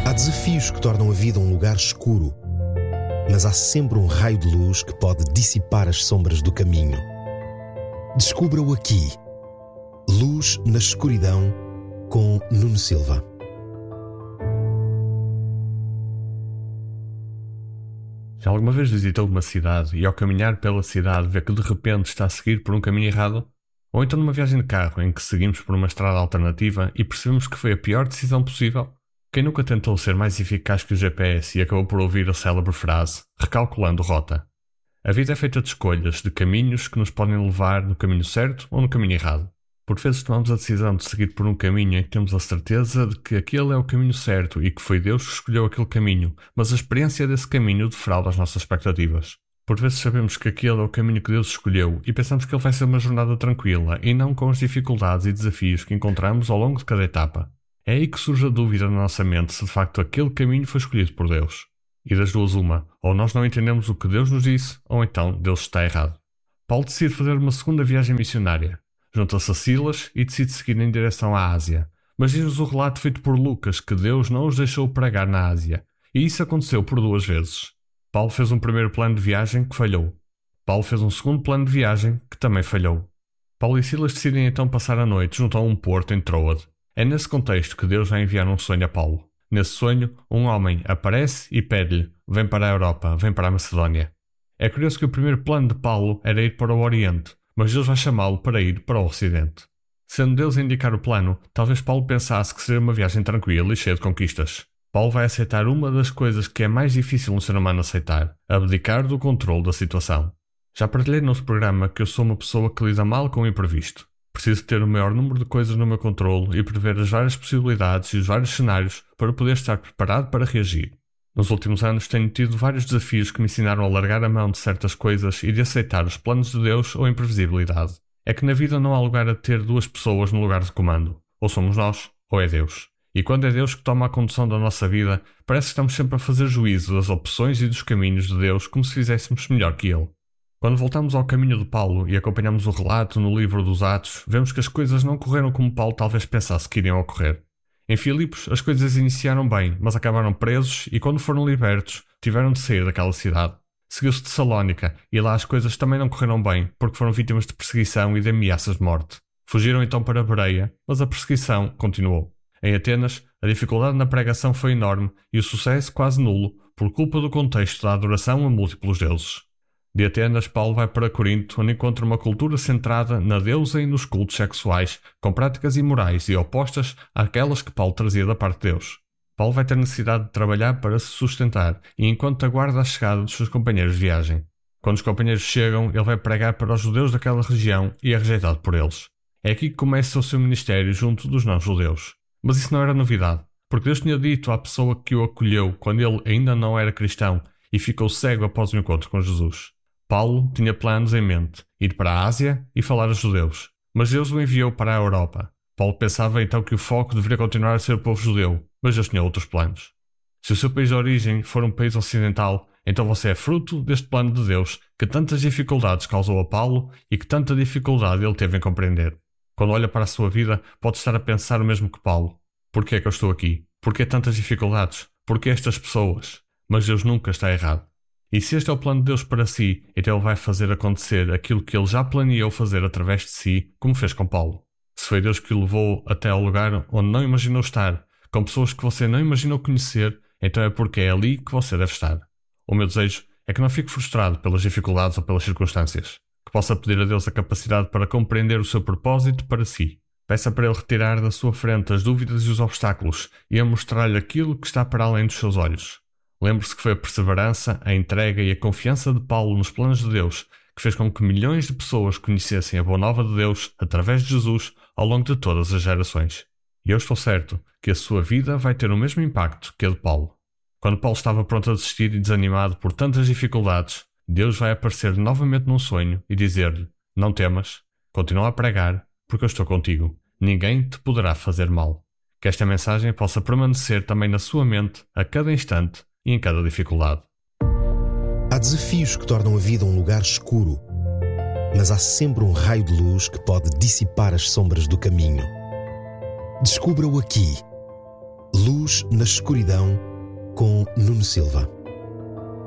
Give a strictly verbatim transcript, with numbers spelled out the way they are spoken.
Há desafios que tornam a vida um lugar escuro, mas há sempre um raio de luz que pode dissipar as sombras do caminho. Descubra-o aqui. Luz na Escuridão, com Nuno Silva. Já alguma vez visitou uma cidade e ao caminhar pela cidade vê que de repente está a seguir por um caminho errado? Ou então numa viagem de carro em que seguimos por uma estrada alternativa e percebemos que foi a pior decisão possível? Quem nunca tentou ser mais eficaz que o G P S e acabou por ouvir a célebre frase, recalculando rota? A vida é feita de escolhas, de caminhos que nos podem levar no caminho certo ou no caminho errado. Por vezes tomamos a decisão de seguir por um caminho em que temos a certeza de que aquele é o caminho certo e que foi Deus que escolheu aquele caminho, mas a experiência desse caminho defrauda as nossas expectativas. Por vezes sabemos que aquele é o caminho que Deus escolheu e pensamos que ele vai ser uma jornada tranquila e não com as dificuldades e desafios que encontramos ao longo de cada etapa. É aí que surge a dúvida na nossa mente se de facto aquele caminho foi escolhido por Deus. E das duas uma, ou nós não entendemos o que Deus nos disse, ou então Deus está errado. Paulo decide fazer uma segunda viagem missionária. Junta-se a Silas e decide seguir em direção à Ásia. Mas diz-nos o relato feito por Lucas que Deus não os deixou pregar na Ásia. E isso aconteceu por duas vezes. Paulo fez um primeiro plano de viagem que falhou. Paulo fez um segundo plano de viagem que também falhou. Paulo e Silas decidem então passar a noite junto a um porto em Troade. É nesse contexto que Deus vai enviar um sonho a Paulo. Nesse sonho, um homem aparece e pede-lhe: vem para a Europa, vem para a Macedónia. É curioso que o primeiro plano de Paulo era ir para o Oriente, mas Deus vai chamá-lo para ir para o Ocidente. Sendo Deus a indicar o plano, talvez Paulo pensasse que seria uma viagem tranquila e cheia de conquistas. Paulo vai aceitar uma das coisas que é mais difícil um ser humano aceitar: abdicar do controle da situação. Já partilhei no nosso programa que eu sou uma pessoa que lida mal com o imprevisto. Preciso ter o maior número de coisas no meu controle e prever as várias possibilidades e os vários cenários para poder estar preparado para reagir. Nos últimos anos tenho tido vários desafios que me ensinaram a largar a mão de certas coisas e de aceitar os planos de Deus ou a imprevisibilidade. É que na vida não há lugar a ter duas pessoas no lugar de comando. Ou somos nós, ou é Deus. E quando é Deus que toma a condução da nossa vida, parece que estamos sempre a fazer juízo das opções e dos caminhos de Deus como se fizéssemos melhor que Ele. Quando voltamos ao caminho de Paulo e acompanhamos o relato no livro dos Atos, vemos que as coisas não correram como Paulo talvez pensasse que iriam ocorrer. Em Filipos, as coisas iniciaram bem, mas acabaram presos e quando foram libertos, tiveram de sair daquela cidade. Seguiu-se Tessalónica e lá as coisas também não correram bem, porque foram vítimas de perseguição e de ameaças de morte. Fugiram então para Bereia, mas a perseguição continuou. Em Atenas, a dificuldade na pregação foi enorme e o sucesso quase nulo, por culpa do contexto da adoração a múltiplos deuses. De Atenas, Paulo vai para Corinto, onde encontra uma cultura centrada na deusa e nos cultos sexuais, com práticas imorais e opostas àquelas que Paulo trazia da parte de Deus. Paulo vai ter necessidade de trabalhar para se sustentar e enquanto aguarda a chegada dos seus companheiros de viagem. Quando os companheiros chegam, ele vai pregar para os judeus daquela região e é rejeitado por eles. É aqui que começa o seu ministério junto dos não-judeus. Mas isso não era novidade, porque Deus tinha dito à pessoa que o acolheu quando ele ainda não era cristão e ficou cego após o encontro com Jesus. Paulo tinha planos em mente, ir para a Ásia e falar aos judeus, mas Deus o enviou para a Europa. Paulo pensava então que o foco deveria continuar a ser o povo judeu, mas Deus tinha outros planos. Se o seu país de origem for um país ocidental, então você é fruto deste plano de Deus que tantas dificuldades causou a Paulo e que tanta dificuldade ele teve em compreender. Quando olha para a sua vida, pode estar a pensar o mesmo que Paulo. Porquê é que eu estou aqui? Porquê tantas dificuldades? Porquê estas pessoas? Mas Deus nunca está errado. E se este é o plano de Deus para si, então Ele vai fazer acontecer aquilo que Ele já planeou fazer através de si, como fez com Paulo. Se foi Deus que o levou até ao lugar onde não imaginou estar, com pessoas que você não imaginou conhecer, então é porque é ali que você deve estar. O meu desejo é que não fique frustrado pelas dificuldades ou pelas circunstâncias. Que possa pedir a Deus a capacidade para compreender o seu propósito para si. Peça para Ele retirar da sua frente as dúvidas e os obstáculos e a mostrar-lhe aquilo que está para além dos seus olhos. Lembre-se que foi a perseverança, a entrega e a confiança de Paulo nos planos de Deus que fez com que milhões de pessoas conhecessem a boa nova de Deus através de Jesus ao longo de todas as gerações. E eu estou certo que a sua vida vai ter o mesmo impacto que a de Paulo. Quando Paulo estava pronto a desistir e desanimado por tantas dificuldades, Deus vai aparecer novamente num sonho e dizer-lhe: não temas, continua a pregar, porque eu estou contigo. Ninguém te poderá fazer mal. Que esta mensagem possa permanecer também na sua mente a cada instante e em cada dificuldade. Há desafios que tornam a vida um lugar escuro, mas há sempre um raio de luz que pode dissipar as sombras do caminho. Descubra-o aqui. Luz na escuridão, com Nuno Silva.